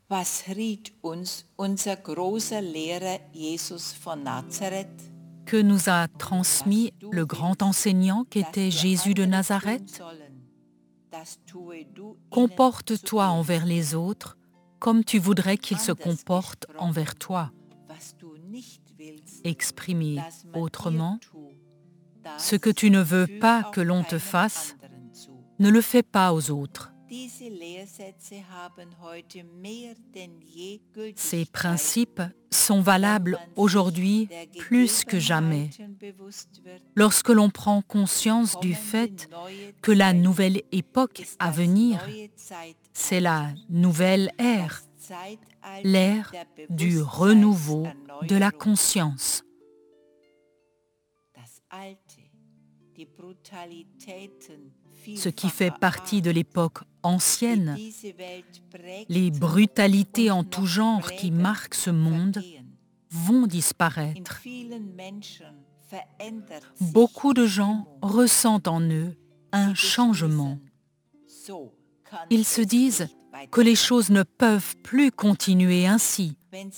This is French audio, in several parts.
Was riet uns unser großer Lehrer Jesus von Nazareth? Que nous a transmis le grand enseignant qu'était Jésus de Nazareth? Comporte-toi envers les autres comme tu voudrais qu'ils se comportent envers toi. Exprimé autrement, ce que tu ne veux pas que l'on te fasse, ne le fais pas aux autres. Ces principes sont valables aujourd'hui plus que jamais. Lorsque l'on prend conscience du fait que la nouvelle époque à venir, c'est la nouvelle ère, l'ère du renouveau de la conscience. Ce qui fait partie de l'époque ancienne, les brutalités en tout genre qui marquent ce monde vont disparaître. Beaucoup de gens ressentent en eux un changement. Ils se disent que les choses ne peuvent plus continuer ainsi.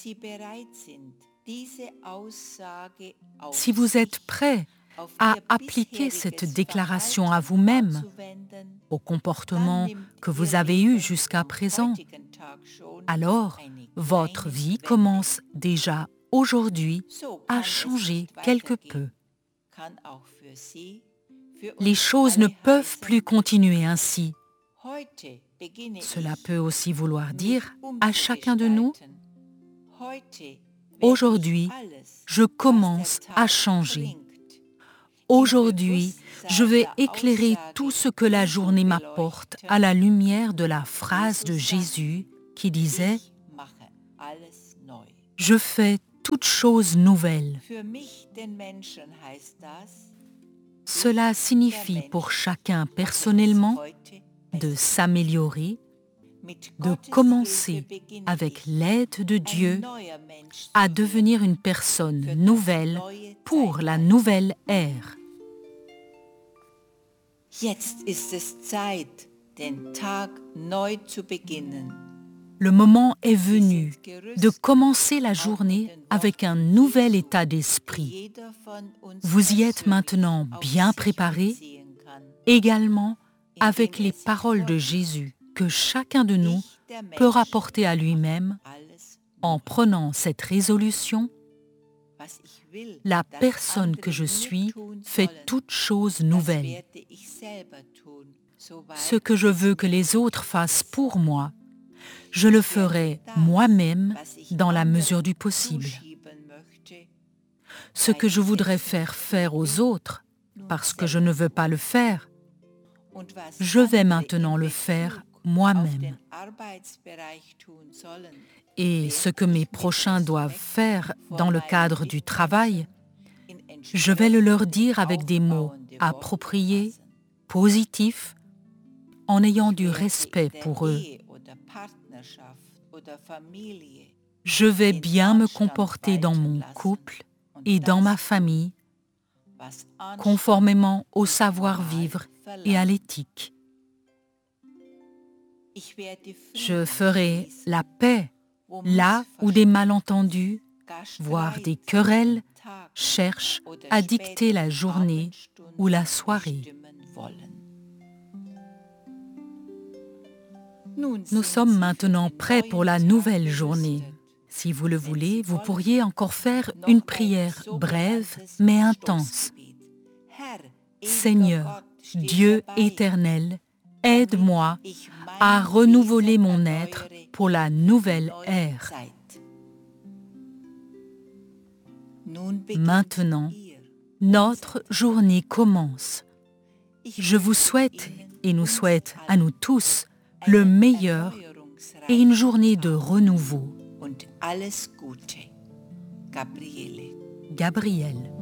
Si vous êtes prêt à appliquer cette déclaration à vous-même, au comportement que vous avez eu jusqu'à présent, alors votre vie commence déjà aujourd'hui à changer quelque peu. Les choses ne peuvent plus continuer ainsi. Cela peut aussi vouloir dire à chacun de nous, aujourd'hui, je commence à changer. Aujourd'hui, je vais éclairer tout ce que la journée m'apporte à la lumière de la phrase de Jésus qui disait « Je fais toutes choses nouvelles ». Cela signifie pour chacun personnellement de s'améliorer, de commencer avec l'aide de Dieu à devenir une personne nouvelle pour la nouvelle ère. Jetzt ist es Zeit, den Tag neu zu beginnen. Le moment est venu de commencer la journée avec un nouvel état d'esprit. Vous y êtes maintenant bien préparés, également avec les paroles de Jésus que chacun de nous peut rapporter à lui-même en prenant cette résolution. La personne que je suis fait toutes choses nouvelles. Ce que je veux que les autres fassent pour moi, je le ferai moi-même dans la mesure du possible. Ce que je voudrais faire aux autres, parce que je ne veux pas le faire, je vais maintenant le faire moi-même. Et ce que mes prochains doivent faire dans le cadre du travail, je vais le leur dire avec des mots appropriés, positifs, en ayant du respect pour eux. Je vais bien me comporter dans mon couple et dans ma famille, conformément au savoir-vivre et à l'éthique. Je ferai la paix là où des malentendus, voire des querelles, cherchent à dicter la journée ou la soirée. Nous sommes maintenant prêts pour la nouvelle journée. Si vous le voulez, vous pourriez encore faire une prière brève mais intense. Seigneur, Dieu éternel, aide-moi à renouveler mon être pour la nouvelle ère. Maintenant, notre journée commence. Je vous souhaite et nous souhaite à nous tous le meilleur et une journée de renouveau. Gabriel.